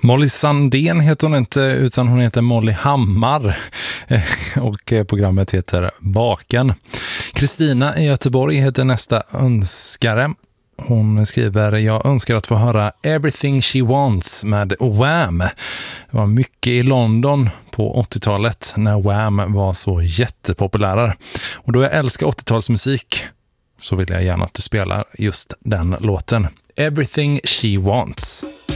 Molly Sandén heter hon inte, utan hon heter Molly Hammar och programmet heter Baken. Kristina i Göteborg heter nästa önskare. Hon skriver: jag önskar att få höra Everything She Wants med Wham. Det var mycket i London på 80-talet när Wham var så jättepopulära. Och då jag älskar 80-talsmusik så vill jag gärna att du spelar just den låten. Everything She Wants.